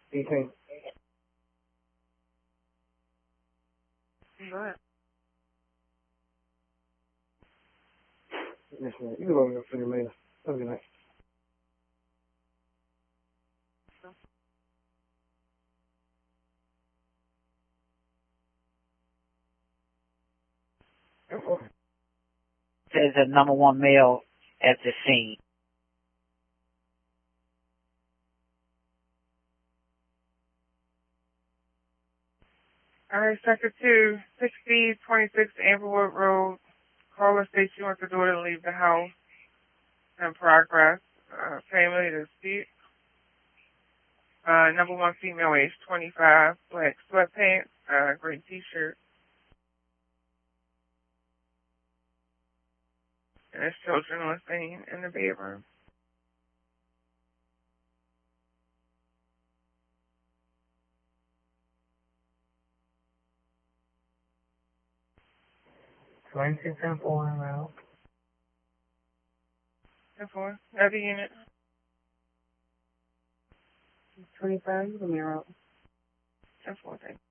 18. Go ahead. Yes, man. You can go over there for your later. Have a good night. Says the number one male at the scene. All right, Sector 2, 6026 Amberwood Road. Caller states she wants her daughter to leave the house. In progress. Family dispute. Number one female, age 25, black sweatpants, gray t-shirt. And there's children listening in the bedroom. Around. 10-4. Another unit. 25, you can be around. 10-4, thank you.